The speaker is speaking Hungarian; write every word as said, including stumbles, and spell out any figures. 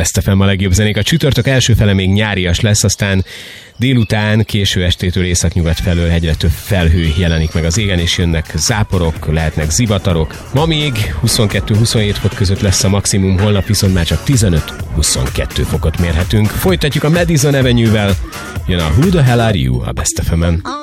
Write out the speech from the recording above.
Best ef em a legjobb zenék. A csütörtök első fele még nyárias lesz, aztán délután, késő estétől északnyugat felől egyre több felhő jelenik meg az égen, és jönnek záporok, lehetnek zivatarok. Ma még huszonkettő-huszonhét fok között lesz a maximum, holnap viszont már csak tizenöt-huszonkettő fokot mérhetünk. Folytatjuk a Madison Avenue-vel, jön a Who the Hell Are You a Best ef emen.